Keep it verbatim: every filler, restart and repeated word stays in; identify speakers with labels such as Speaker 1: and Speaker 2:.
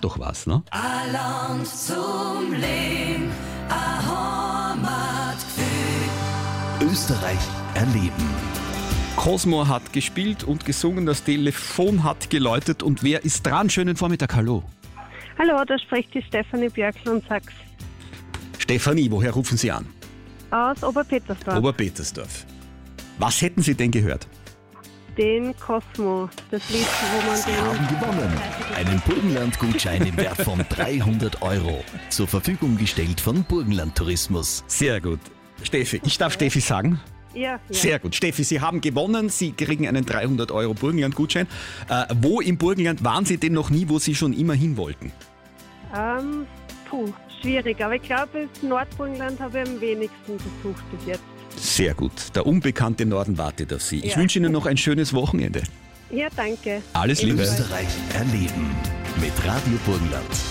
Speaker 1: doch was, ne?
Speaker 2: Alarm zum Leben, a Heimatgefühl.
Speaker 3: Österreich erleben.
Speaker 1: Cosmo hat gespielt und gesungen, das Telefon hat geläutet und wer ist dran? Schönen Vormittag, hallo.
Speaker 4: Hallo, da spricht die Stefanie Björkl und Sachs
Speaker 1: Stefanie, woher rufen Sie an?
Speaker 4: aus Oberpetersdorf.
Speaker 1: Oberpetersdorf. Was hätten Sie denn gehört?
Speaker 4: Den Cosmo, das Lied, wo man
Speaker 3: Sie
Speaker 4: den...
Speaker 3: haben gewonnen. Einen Burgenland-Gutschein im Wert von dreihundert Euro. Zur Verfügung gestellt von Burgenland Tourismus.
Speaker 1: Sehr gut. Steffi, ich darf Steffi sagen?
Speaker 4: Ja, ja.
Speaker 1: Sehr gut. Steffi, Sie haben gewonnen. Sie kriegen einen dreihundert Euro Burgenland-Gutschein. Äh, wo im Burgenland waren Sie denn noch nie, wo Sie schon immer hin wollten?
Speaker 4: Ähm, puh, schwierig, aber ich glaube, das Nordburgenland habe ich am wenigsten besucht bis jetzt.
Speaker 1: Sehr gut. Der unbekannte Norden wartet auf Sie. Ich
Speaker 4: Ja.
Speaker 1: wünsche Ihnen noch ein schönes Wochenende.
Speaker 4: Ja, danke.
Speaker 1: Alles Liebe.
Speaker 3: Österreich erleben. Mit Radio Burgenland.